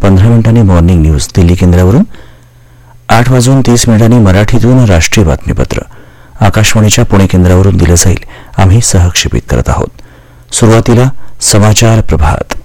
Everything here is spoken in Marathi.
8:15 मॉर्निंग न्यूज दिल्ली केंद्रावरून. 8:30 मराठीतून राष्ट्रीय बातमीपत्र आकाशवाणीच्या पुणे केंद्रावरून दिलं जाईल. आम्ही सहक्षेपित करत आहोत. सुरुवातीला समाचार प्रभात.